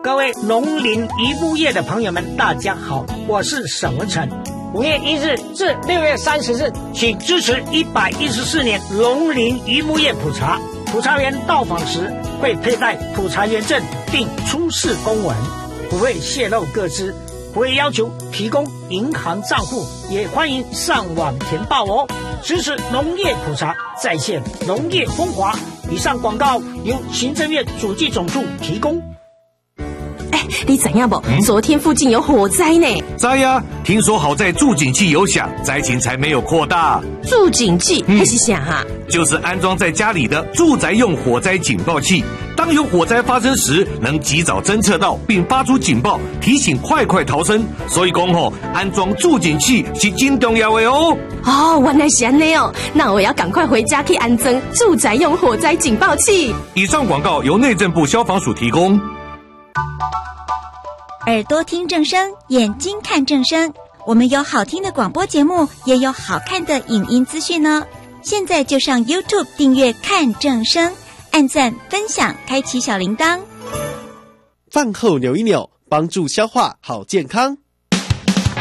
各位农林渔牧业的朋友们，大家好，我是沈文成。5月1日至6月30日，请支持114年农林渔牧业普查。普查员到访时会佩戴普查员证，并出示公文，不会泄露个资，不会要求提供银行账户，也欢迎上网填报哦。支持农业普查，再现农业风华。以上广告由行政院主计总处提供。 你知影不？昨天附近有火灾呢。 知呀，听说好在住警器有响，灾情才没有扩大。 住警器那是啥啊？ 就是安装在家里的住宅用火灾警报器，当有火灾发生时，能及早侦测到并发出警报，提醒快逃生。所以讲安装住警器是真重要的哦。 原来是这样哦，那我要赶快回家去安装住宅用火灾警报器。 以上广告由内政部消防署提供。 耳朵听正声，眼睛看正声。我们有好听的广播节目，也有好看的影音资讯哦。现在就上 YouTube 订阅看正声，按赞分享，开启小铃铛。 饭后扭一扭，帮助消化好健康。